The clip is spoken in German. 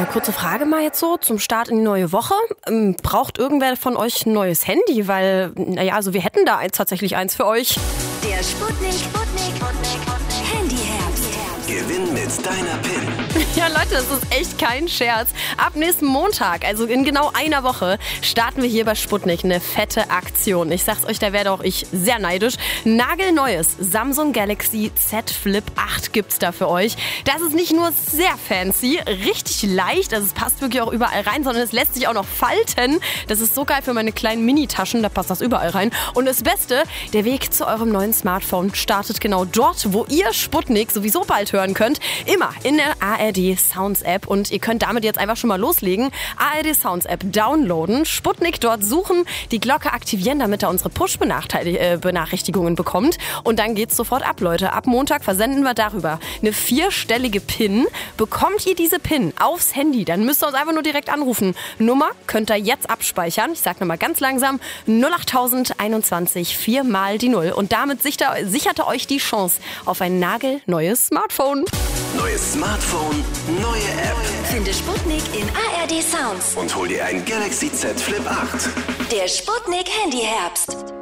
Kurze Frage mal jetzt so zum Start in die neue Woche. Braucht irgendwer von euch ein neues Handy? Weil, also wir hätten da tatsächlich eins für euch. Der Sputnik Handyherbst. Gewinn mit deiner PIN. Ja, Leute, das ist echt kein Scherz. Ab nächsten Montag, also in genau einer Woche, starten wir hier bei Sputnik eine fette Aktion. Ich sag's euch, da werde auch ich sehr neidisch. Nagelneues Samsung Galaxy Z Flip 8 gibt's da für euch. Das ist nicht nur sehr fancy, richtig leicht, also es passt wirklich auch überall rein, sondern es lässt sich auch noch falten. Das ist so geil für meine kleinen Mini-Taschen, da passt das überall rein. Und das Beste, der Weg zu eurem neuen Smartphone startet genau dort, wo ihr Sputnik sowieso bald hören könnt. Immer in der ARD Sounds App, und ihr könnt damit jetzt einfach schon mal loslegen. ARD Sounds App downloaden, Sputnik dort suchen, die Glocke aktivieren, damit ihr unsere Push-Benachrichtigungen bekommt, und dann geht's sofort ab, Leute. Ab Montag versenden wir darüber eine 4-stellige PIN. Bekommt ihr diese PIN aufs Handy, dann müsst ihr uns einfach nur direkt anrufen. Nummer könnt ihr jetzt abspeichern. Ich sag nochmal ganz langsam: 08021 4 mal die 0. Und damit sichert ihr euch die Chance auf ein nagelneues Smartphone. Neues Smartphone, neue App. Finde Sputnik in ARD Sounds. Und hol dir ein Galaxy Z Flip 8. Der Sputnik Handyherbst.